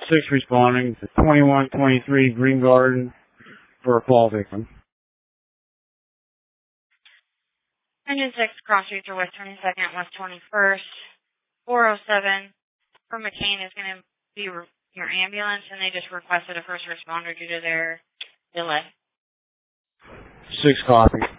406 responding to 2123 Green Garden for a fall victim. Engine 6, cross streets are West 22nd, West 21st. 407 from McCain is going to be your ambulance, and they just requested a first responder due to their delay. 6 copy.